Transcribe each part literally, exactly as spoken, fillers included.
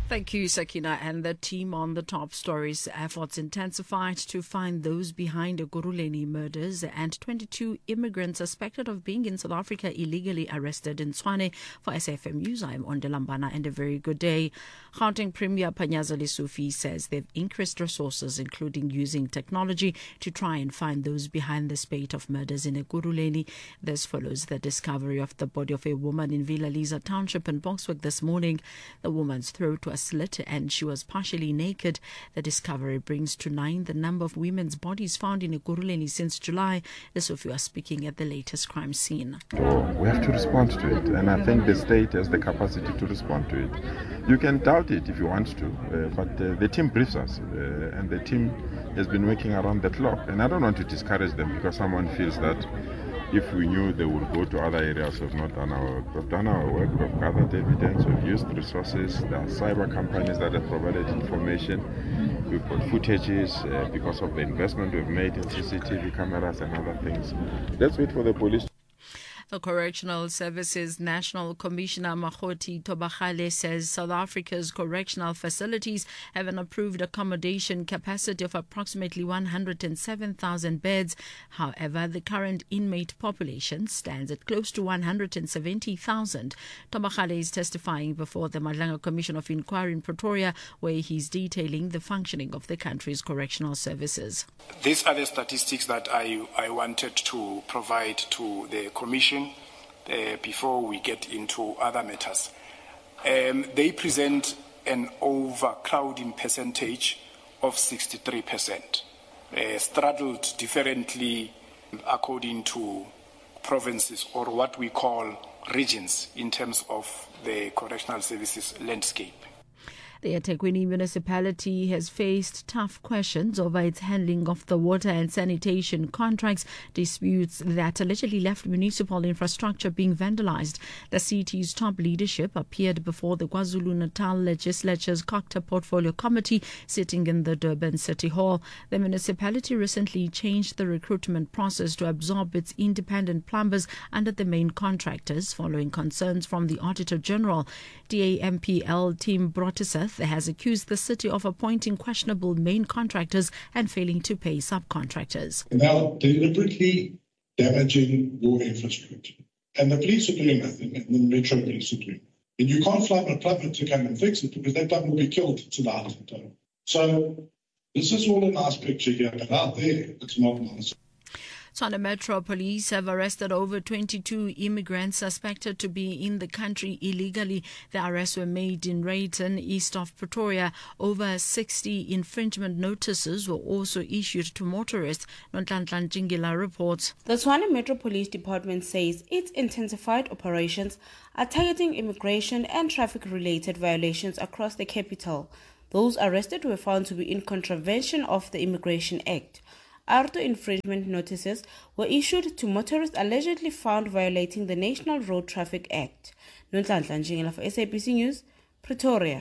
Thank you, Sakina. And the team on the top stories. Efforts intensified to find those behind the Ekurhuleni murders, and twenty-two immigrants suspected of being in South Africa illegally arrested in Tshwane. For S F M News, I'm Onde Lambana, and a very good day. Gauteng Premier Panyaza Lesufi says they've increased resources, including using technology, to try and find those behind the spate of murders in Ekurhuleni. This follows the discovery of the body of a woman in Villa Liza Township in Boksburg this morning. The woman's throat was slit and she was partially naked. The discovery brings to nine the number of women's bodies found in Ekurhuleni since July. Lesufi was speaking at the latest crime scene. We have to respond to it, and I think the state has the capacity to respond to it. You can doubt it if you want to, uh, but uh, the team briefs us, uh, and the team has been working around the clock. And I don't want to discourage them because someone feels that if we knew they would go to other areas, we've not done our work. We've done our work, we've gathered evidence, we've used resources. There are cyber companies that have provided information. We've got footages uh, because of the investment we've made in C C T V cameras and other things. Let's wait for the police. The Correctional Services National Commissioner Makgothi Thobagale says South Africa's correctional facilities have an approved accommodation capacity of approximately one hundred seven thousand beds. However, the current inmate population stands at close to one hundred seventy thousand. Thobagale is testifying before the Madlanga Commission of Inquiry in Pretoria, where he's detailing the functioning of the country's correctional services. These are the statistics that I, I wanted to provide to the Commission Uh, before we get into other matters. Um, they present an overcrowding percentage of sixty-three percent, uh, straddled differently according to provinces, or what we call regions, in terms of the correctional services landscape. The eThekwini municipality has faced tough questions over its handling of the water and sanitation contracts, disputes that allegedly left municipal infrastructure being vandalized. The city's top leadership appeared before the KwaZulu-Natal Legislature's Cocktail Portfolio Committee sitting in the Durban City Hall. The municipality recently changed the recruitment process to absorb its independent plumbers under the main contractors, following concerns from the Auditor General. D A M P L Team Brotterseth has accused the city of appointing questionable main contractors and failing to pay subcontractors. Now, deliberately damaging your infrastructure. And the police are doing nothing, and the Metro police are doing nothing. And you can't fly a plumber to come and fix it because that plumber will be killed tonight. So this is all a nice picture here, but out there, it's not nice. Tshwane Metro Police have arrested over twenty-two immigrants suspected to be in the country illegally. The arrests were made in Reyton, east of Pretoria. Over sixty infringement notices were also issued to motorists. Nonhlanhla Njingila reports. The Tshwane Metro Police Department says its intensified operations are targeting immigration and traffic-related violations across the capital. Those arrested were found to be in contravention of the Immigration Act. Auto infringement notices were issued to motorists allegedly found violating the National Road Traffic Act. Nonhlanhla Njingila for S A B C News, Pretoria.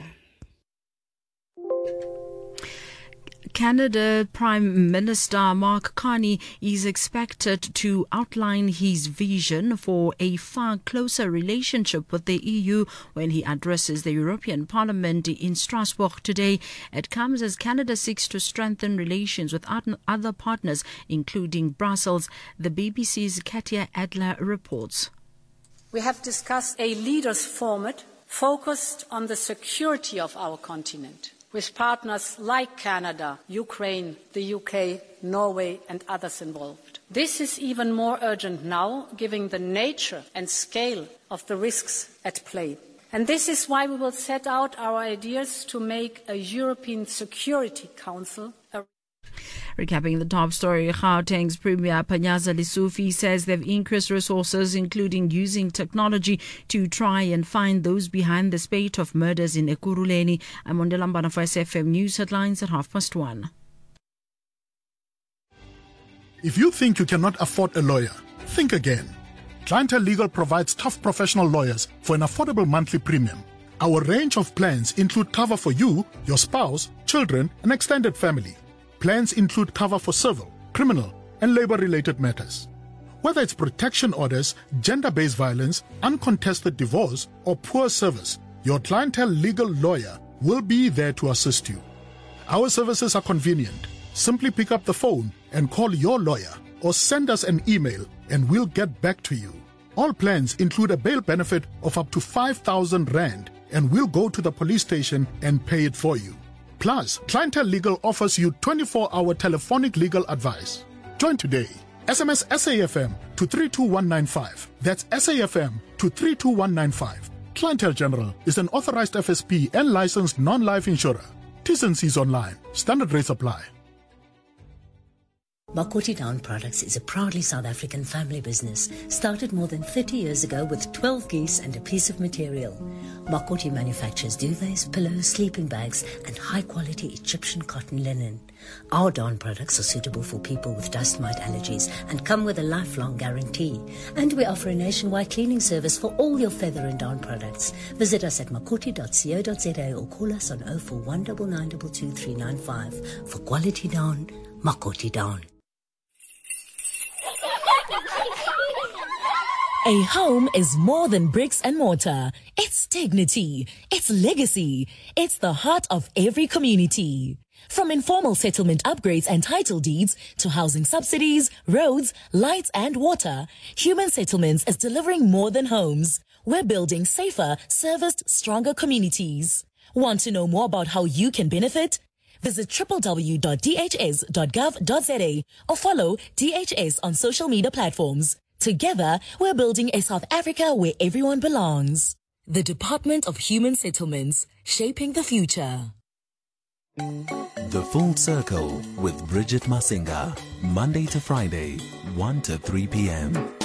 Canada Prime Minister Mark Carney is expected to outline his vision for a far closer relationship with the E U when he addresses the European Parliament in Strasbourg today. It comes as Canada seeks to strengthen relations with other partners, including Brussels. The B B C's Katia Adler reports. We have discussed a leaders' format focused on the security of our continent, with partners like Canada, Ukraine, the U K, Norway and others involved. This is even more urgent now, given the nature and scale of the risks at play. And this is why we will set out our ideas to make a European Security Council a Recapping the top story, Gauteng's Premier Panyaza Lesufi says they've increased resources, including using technology, to try and find those behind the spate of murders in Ekurhuleni. I'm Onde Lambana for S F M News headlines at half past one. If you think you cannot afford a lawyer, think again. Clientele Legal provides tough professional lawyers for an affordable monthly premium. Our range of plans include cover for you, your spouse, children, and extended family. Plans include cover for civil, criminal, and labor-related matters. Whether it's protection orders, gender-based violence, uncontested divorce, or poor service, your Clientele Legal lawyer we'll be there to assist you. Our services are convenient. Simply pick up the phone and call your lawyer or send us an email and we'll get back to you. All plans include a bail benefit of up to five thousand rand and we'll go to the police station and pay it for you. Plus, Clientele Legal offers you twenty-four hour telephonic legal advice. Join today. S M S S A F M to three two one nine five. That's S A F M to three two one nine five. Clientele General is an authorized F S P and licensed non-life insurer. T's and C's online. Standard rates apply. Makoti Down Products is a proudly South African family business started more than thirty years ago with twelve geese and a piece of material. Makoti manufactures duvets, pillows, sleeping bags and high-quality Egyptian cotton linen. Our down products are suitable for people with dust mite allergies and come with a lifelong guarantee. And we offer a nationwide cleaning service for all your feather and down products. Visit us at makoti dot co dot za or call us on oh four one nine nine two two three nine five. For quality down, Makoti Down. A home is more than bricks and mortar. It's dignity. It's legacy. It's the heart of every community. From informal settlement upgrades and title deeds to housing subsidies, roads, lights and water, Human Settlements is delivering more than homes. We're building safer, serviced, stronger communities. Want to know more about how you can benefit? Visit w w w dot d h s dot gov dot za or follow D H S on social media platforms. Together, we're building a South Africa where everyone belongs. The Department of Human Settlements, shaping the future. The Full Circle with Bridget Masinga, Monday to Friday, one to three p m